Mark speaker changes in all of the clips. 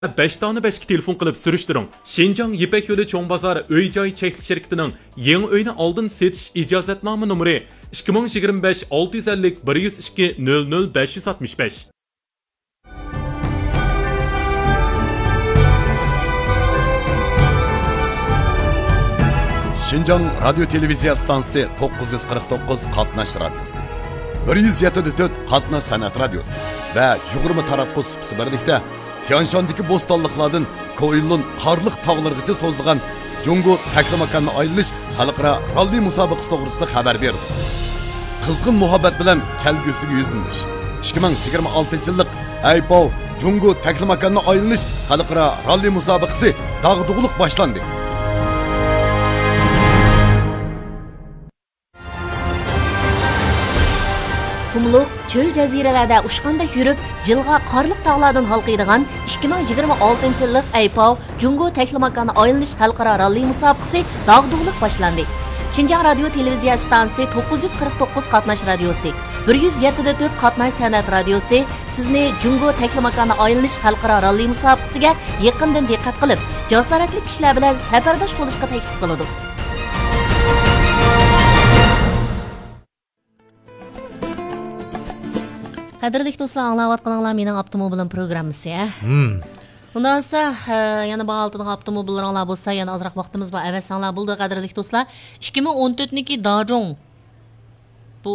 Speaker 1: 5 tane 5 telefon qilib surishtiring. Şinjan Yipek yo'li cho'ng bozor uy-joy cheklik shirkatining yangi uyni oldin setish ijozatnoma nomeri 2025 650 102 00 565.
Speaker 2: Şinjan Radyo Televiziya Stansiyasi 949 qatnash radiosi, 107.4 qatnash san'at radiosi va 20 taratqush supsi birlikda Tianshandagi bo'stonliqlardan Koyilun qarliq tog'largacha so'zilgan Jungo taklimakanni ayrilish xalqaro ralli musobaqasi to'g'risida xabar berdi. Qizg'in muhabbat bilan kelgusiga yuzlanmish 2026-yillik Aypov Jungo taklimakanni ayrilish xalqaro ralli musobaqasi dag'dug'liq boshlandi.
Speaker 3: Kumluq, çöl jaziralarda uçqanda yürüp, jilg'a qarliq tog'lardan halqiydigan 2026-yillik Aypov Jungo taklimakanni aylanish xalqaro ralli musobaqasi dag'dug'liq boshlandi. Şinjan Radyo Televiziya Stansiyasi 949 qatnash radiosi, 107.4 qatnash san'at radiosi sizni Jungo taklimakanni aylanish xalqaro ralli musobaqasiga yaqindan diqqat qilib, jasoratli kishilar bilan safardosh bo'lishga taklif qiladi. Qadrli do'stlar, anglayotganinglar mening avtomobilim programmasi. Undan sonra yana bağaltının avtomobillarınlar bo'lsa, yana azroq vaqtimiz bor. Avasanglar bo'ldi qadrli do'stlar. 2014niki Dajong. Bu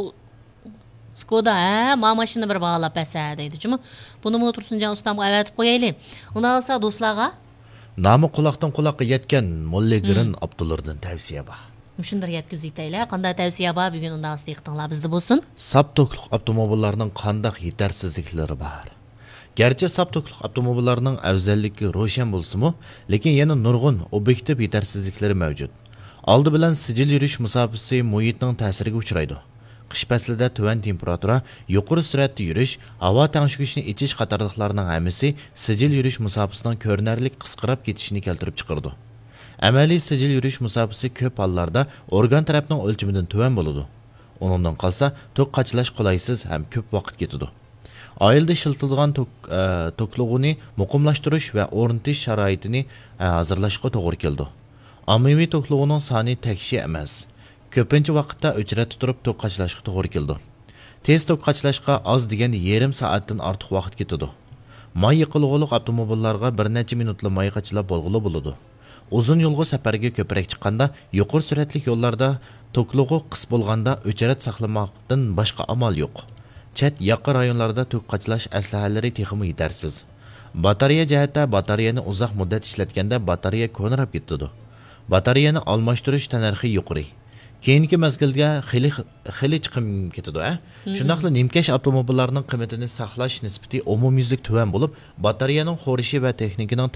Speaker 3: Skoda, ma mashina bir bağlab pasa deydi. Cuma buni mo Tursunjon ustam avatib qo'yaylik. Undan sonra do'stlarga
Speaker 4: nomi quloqdan quloqqa yetgan Mollegirin Abdullardan tavsiya bor.
Speaker 3: Shunday yetkazayliklar. Qanday tavsiya bor bugun undan sonra yiqtinglar bizda bo'lsin.
Speaker 4: Sap to'kliq avtomobillarning qanday yetarsizliklari bor. Gerçi sap to'kliq avtomobillarning afzalligi ro'shan bo'lsa-mu, lekin yana nurg'un obyektiv yetarsizliklari mavjud. Oldi bilan sijil yurish musofasi muhitning ta'siriga uchraydi. Qish faslida tuvan temperatura, yuqori sur'atda yurish, havo tangshigishini ichish qatorliqlarning hammasi sijil yurish musofasining ko'rinarli qisqarib ketishini keltirib chiqardi. Amaliy sijil yurish musofasi ko'p hollarda organ tarafining o'lchamidan tuvan bo'ladi. Uningdan qolsa, to'q qachlash qolaysiz ham ko'p vaqt ketadi. Oilda ishiltilgan to'qlig'ini muqimlashtirish va o'rnatish sharoitini hozirlashga to'g'ri keldi. Ommaviy to'qlig'ining soni takshi emas. Ko'pincha vaqtda o'chirib turib to'q qachlashga to'g'ri keldi. Tez to'q qachlashga oz deganda yarim soatdan ortiq vaqt ketadi. May yiqilg'uliq avtomobillarga bir necha minutli may qachlab bo'lg'ili bo'ladi. Uzun yo'lga safarga ko'proq chiqqanda, yuqori sur'atli yo'llarda to'qlig'i qis bo'lganda o'chirat saqlamoqdan boshqa amal yo'q. Chet yaqin rayonlarda to'q qachlash aslahalari texmi yetarsiz. Batareya jihatda batareyani uzoq muddat ishlatganda batareya ko'nrab ketadi. Batareyani almashtirish tanarxi yuqori. Keyingi mezgilga xili chiqim ketadi. Shundaqla nimkash avtomobillarning qiymatini saqlash nisbati umumyuzlik tuvan bo'lib, batareyaning xo'rishi va texnikaning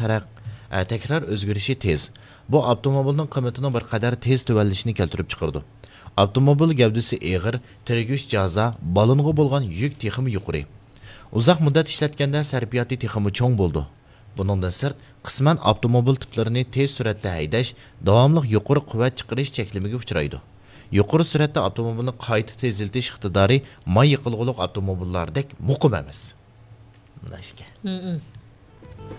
Speaker 4: takrar o'zgarishi tez. Bu avtomobilning qiymatining bir qadar tez tuvanlashini keltirib chiqardi. Avtomobil gavdasi eg'ir, tirgish jaza, balonga bo'lgan yuk texmi yuqori. Uzoq muddat ishlatganda sarfiyati texmi cho'ng bo'ldi. Buningdan sirt, qisman avtomobil tiplarini tez sur'atda haydash, davomli yuqori quvvat chiqarish cheklimiga uchraydi. Yuqori sur'atda avtomobilni qayta tezlatish iqtidori may yiqilg'uliq avtomobillardek muqim emas. Nashka.